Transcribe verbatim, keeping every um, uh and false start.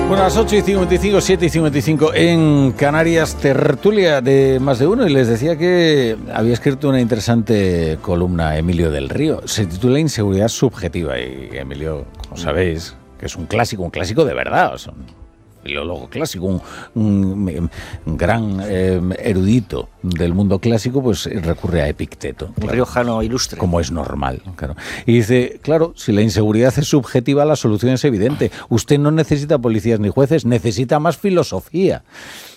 Bueno, a las ocho y cincuenta y cinco, siete y cincuenta y cinco en Canarias, tertulia de más de uno, y les decía que había escrito una interesante columna Emilio del Río. Se titula Inseguridad subjetiva, y Emilio, como sabéis, que es un clásico, un clásico de verdad, o sea, un filólogo clásico, un, un, un gran eh, erudito del mundo clásico, pues recurre a Epicteto. Un claro, riojano ilustre. como es normal, claro. Y dice, claro, si la inseguridad es subjetiva, la solución es evidente. Usted no necesita policías ni jueces, necesita más filosofía.